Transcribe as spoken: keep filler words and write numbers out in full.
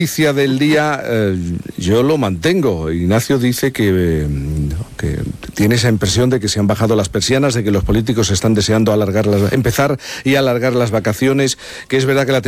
Noticia del día, eh, yo lo mantengo. Ignacio dice que, eh, que tiene esa impresión de que se han bajado las persianas, de que los políticos están deseando alargar las, empezar y alargar las vacaciones, que es verdad que la